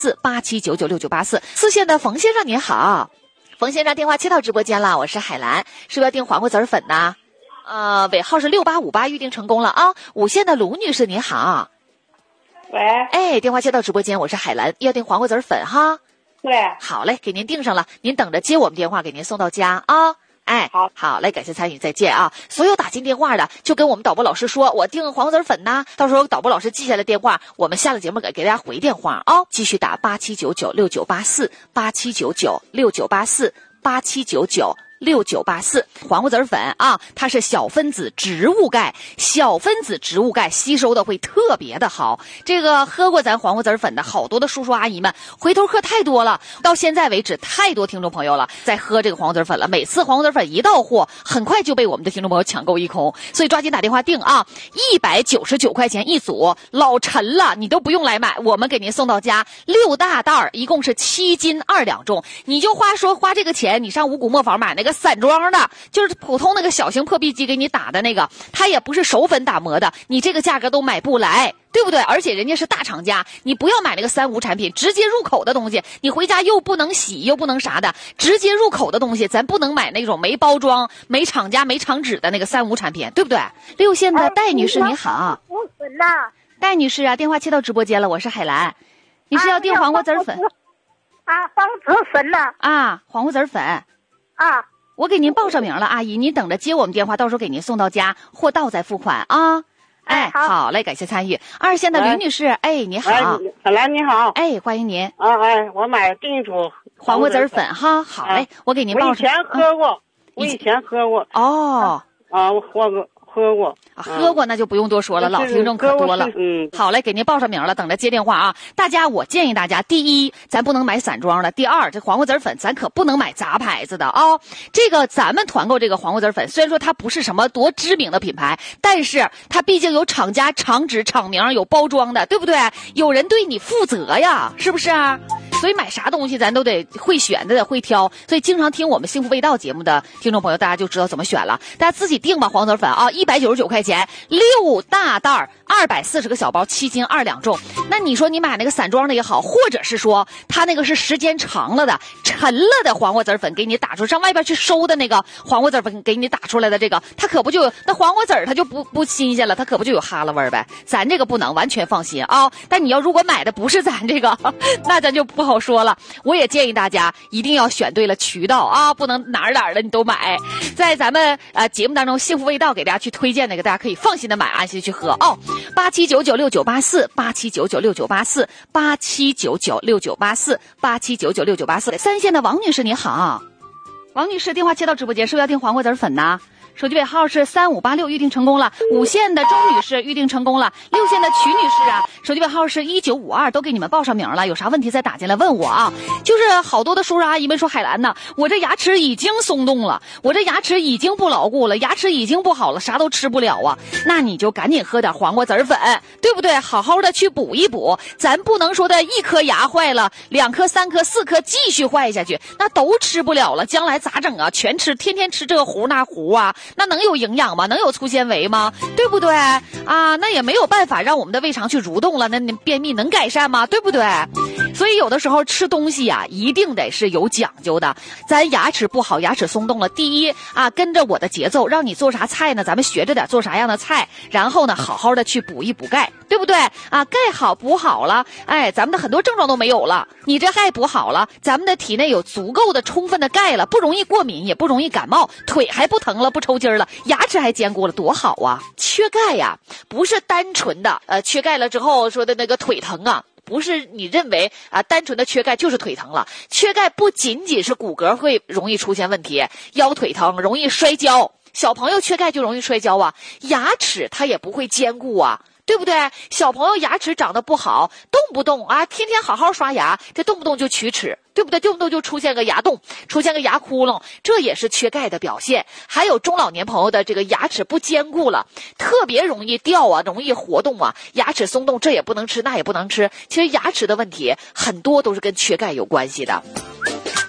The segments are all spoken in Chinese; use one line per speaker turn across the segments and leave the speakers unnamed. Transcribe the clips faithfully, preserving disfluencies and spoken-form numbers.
四八七九九六九八四。四线的冯先生您好，冯先生电话接到直播间了，我是海兰，是不是要订黄瓜籽粉呢？呃，尾号是六八五八，预定成功了啊。五线的卢女士您好，
喂，
哎，电话接到直播间，我是海兰，要订黄瓜籽粉哈。
对，
好嘞，给您订上了，您等着接我们电话，给您送到家啊。哎，
好，
好嘞，感谢参与，再见啊！所有打进电话的，就跟我们导播老师说，我订黄瓜籽粉呢，到时候导播老师记下来电话，我们下了节目给给大家回电话啊、哦。继续打八七九九六九八四八七九九六九八四八七九九。六九八四黄瓜籽粉啊，它是小分子植物钙，小分子植物钙吸收的会特别的好。这个喝过咱黄瓜籽粉的好多的叔叔阿姨们，回头客太多了，到现在为止太多听众朋友了在喝这个黄瓜籽粉了。每次黄瓜籽粉一到货，很快就被我们的听众朋友抢购一空，所以抓紧打电话订啊，一百九十九块钱一组，老沉了，你都不用来买，我们给您送到家，六大袋儿，一共是七斤二两重，你就花说花这个钱，你上五谷磨坊买那个散装的，就是普通那个小型破壁机给你打的那个，它也不是手粉打磨的，你这个价格都买不来，对不对？而且人家是大厂家，你不要买那个三无产品，直接入口的东西，你回家又不能洗又不能啥的，直接入口的东西咱不能买那种没包装没厂家没厂址的那个三无产品，对不对？六线的戴女士你好，戴女士啊，电话接到直播间了，我是海兰，你是要订黄瓜籽粉
啊？黄瓜籽粉呢？
啊，黄瓜籽粉
啊，
我给您报上名了，阿姨，您等着接我们电话，到时候给您送到家，货到再付款啊。哎，好, 好嘞，感谢参与。二线的吕女士，哎，你好，
海兰你好，
哎，欢迎您。
啊哎，我买订一组
黄瓜籽粉哈，好嘞，啊、我给您报上。
我以前喝过，啊、我以前喝过。
哦，
啊，我喝过。喝过、
啊，喝过那就不用多说了，老听众可多了。
嗯，
好嘞，给您报上名了，等着接电话啊。大家，我建议大家，第一，咱不能买散装的；第二，这黄瓜籽粉咱可不能买杂牌子的啊、哦。这个咱们团购这个黄瓜籽粉，虽然说它不是什么多知名的品牌，但是它毕竟有厂家、厂址、厂名，有包装的，对不对？有人对你负责呀，是不是啊？所以买啥东西咱都得会选，得会挑。所以经常听我们幸福味道节目的听众朋友，大家就知道怎么选了。大家自己订吧，黄籽粉啊，一百九十九块钱，六大袋儿，二百四十个小包，七斤二两重。那你说你买那个散装的也好，或者是说它那个是时间长了的、沉了的黄瓜籽粉，给你打出上外边去收的那个黄瓜籽粉，给你打出来的这个，它可不就那黄瓜籽儿它就不不新鲜了，它可不就有哈喇味儿呗？咱这个不能完全放心啊。但你要如果买的不是咱这个，那咱就不好。好说了，我也建议大家一定要选对了渠道啊，不能哪儿哪儿的你都买。在咱们呃节目当中，幸福味道给大家去推荐那个，大家可以放心的买，安心的去喝哦。八七九九六九八四，八七九九六九八四，八七九九六九八四，八七九九六九八四。三线的王女士你好，王女士电话接到直播间，是不是要订黄瓜籽粉呢？手机尾号是三五八六，预定成功了。五线的钟女士预定成功了。六线的曲女士啊，手机尾号是一九五二，都给你们报上名了。有啥问题再打进来问我啊。就是好多的叔叔阿姨们说，海兰呐，我这牙齿已经松动了，我这牙齿已经不牢固了，牙齿已经不好了，啥都吃不了啊。那你就赶紧喝点黄瓜籽粉，对不对？好好的去补一补，咱不能说的一颗牙坏了，两颗、三颗、四颗继续坏下去，那都吃不了了，将来咋整啊？全吃，天天吃这个糊那糊啊。那能有营养吗？能有粗纤维吗？对不对啊？那也没有办法让我们的胃肠去蠕动了，那你便秘能改善吗？对不对？所以有的时候吃东西呀、啊，一定得是有讲究的。咱牙齿不好，牙齿松动了，第一啊，跟着我的节奏，让你做啥菜呢？咱们学着点做啥样的菜，然后呢，好好的去补一补钙，对不对啊？钙好补好了，哎，咱们的很多症状都没有了。你这钙补好了，咱们的体内有足够的充分的钙了，不容易过敏，也不容易感冒，腿还不疼了，不抽筋了，牙齿还坚固了，多好啊！缺钙呀，不是单纯的呃缺钙了之后说的那个腿疼啊。不是你认为啊，单纯的缺钙就是腿疼了。缺钙不仅仅是骨骼会容易出现问题，腰腿疼，容易摔跤。小朋友缺钙就容易摔跤啊，牙齿它也不会坚固啊。对不对？小朋友牙齿长得不好，动不动啊，天天好好刷牙，这动不动就龋齿，对不对？动不动就出现个牙洞，出现个牙窟窿，这也是缺钙的表现。还有中老年朋友的这个牙齿不坚固了，特别容易掉啊，容易活动啊，牙齿松动，这也不能吃，那也不能吃。其实牙齿的问题很多都是跟缺钙有关系的。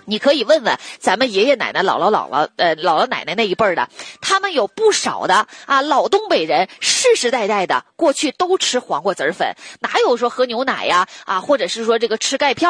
你可以问问咱们爷爷奶奶、姥姥姥姥、呃姥姥奶奶那一辈儿的，他们有不少的啊老东北人，世世代代的过去都吃黄瓜籽粉，哪有说喝牛奶呀啊，或者是说这个吃钙片